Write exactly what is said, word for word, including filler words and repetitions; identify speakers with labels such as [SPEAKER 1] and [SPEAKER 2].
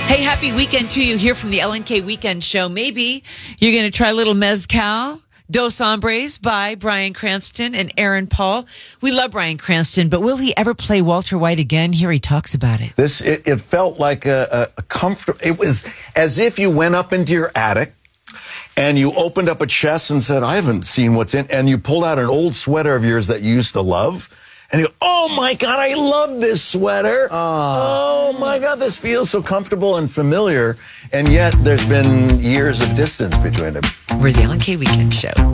[SPEAKER 1] Hey, happy weekend to you here from the L N K Weekend Show. Maybe you're going to try a little Mezcal, Dos Hombres by Bryan Cranston and Aaron Paul. We love Bryan Cranston, but will he ever play Walter White again? Here he talks about it.
[SPEAKER 2] This, it, it felt like a, a, a comfort. It was as if you went up into your attic and you opened up a chest and said, I haven't seen what's in, and you pulled out an old sweater of yours that you used to love. And you go, oh, my God, I love this sweater. Oh. oh, my God, this feels so comfortable and familiar. And yet there's been years of distance between them.
[SPEAKER 1] We're the L N K Weekend Show.